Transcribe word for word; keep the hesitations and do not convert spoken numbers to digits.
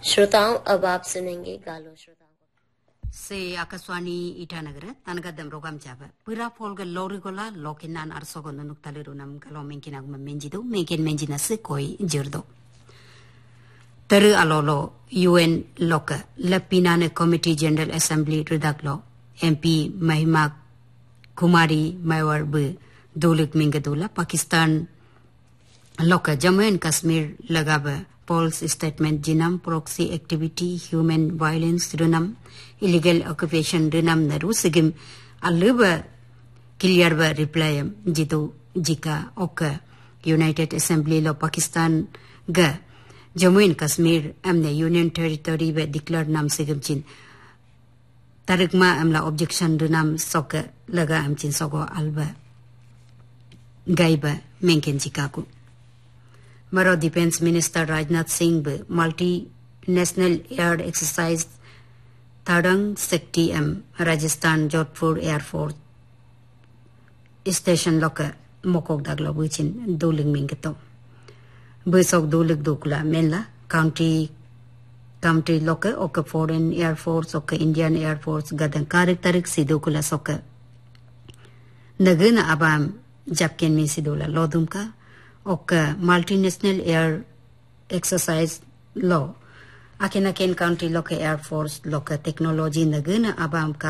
श्रोताओं अब आप सुनेंगे गालो श्रोताओं से आकाशवाणी ईटानगर तनगदम रोगाम जाबा पुरा फोलगा लोरिगोला लोकिनान आरसोगो नुक्तालिरुनम गलो मेंकिनाग मेंजिदो मेंकिन मेंजिना से कोई जिरदो तर alolo U N loka lapinane committee general assembly ridaklo M P Mahima Kumari Maiwar bu dolik mingadula Pakistan loka Jammu and Kashmir lagaba polls statement jinam proxy activity human violence runam illegal occupation runam naru sigim aluba clear ba reply jitu jika oka United Assembly lo Pakistan ga Jammu and Kashmir amne union territory be declared nam sigim chin tarikma amla objection runam soka laga amchin sogo alba gaiba menken jikaku Maro Defense Minister Rajnath Singh be multi-national air exercise Thadang Sekti M Rajasthan Jodhpur Air Force Station loka mokok daglo buchin doling mingeto Busok dolik dukla menla county country loka oka foreign air force oka Indian Air Force gadan karik tarik sidukula soka nagana abam japken min sidula lodumka oka multinational air exercise law akin akin country loka air force loka technology nagana abam